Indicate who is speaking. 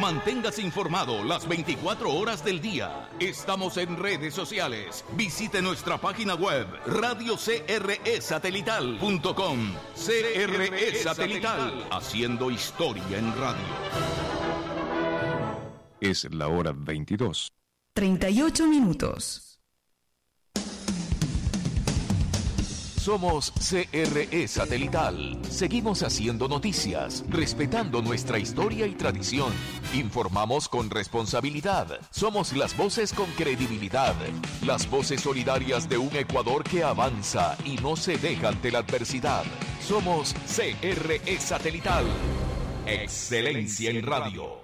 Speaker 1: Manténgase informado las 24 horas del día. Estamos en redes sociales. Visite nuestra página web radiocresatelital.com. CRE Satelital, haciendo historia en radio.
Speaker 2: Es la hora 22.
Speaker 3: 38 minutos.
Speaker 4: Somos CRE Satelital. Seguimos haciendo noticias, respetando nuestra historia y tradición. Informamos con responsabilidad. Somos las voces con credibilidad. Las voces solidarias de un Ecuador que avanza y no se deja ante la adversidad. Somos CRE Satelital. Excelencia en radio.